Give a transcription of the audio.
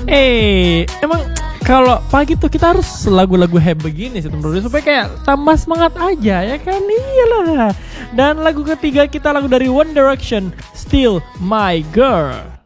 Emang kalau pagi tuh kita harus lagu-lagu happy begini sih menurut supaya kayak tambah semangat aja ya kan, iyalah. Dan lagu ketiga kita lagu dari One Direction, Still My Girl.